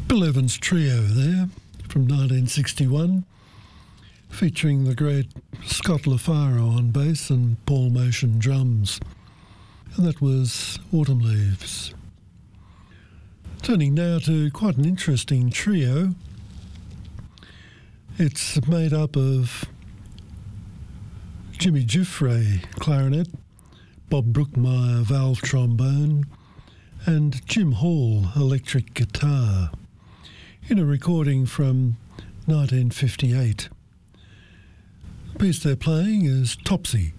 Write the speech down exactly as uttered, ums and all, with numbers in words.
Bill Evans Trio there from nineteen sixty-one, featuring the great Scott LaFaro on bass and Paul Motion drums. And that was Autumn Leaves. Turning now to quite an interesting trio. It's made up of Jimmy Giuffre clarinet, Bob Brookmeyer valve trombone, and Jim Hall electric guitar, in a recording from nineteen fifty-eight. The piece they're playing is Topsy.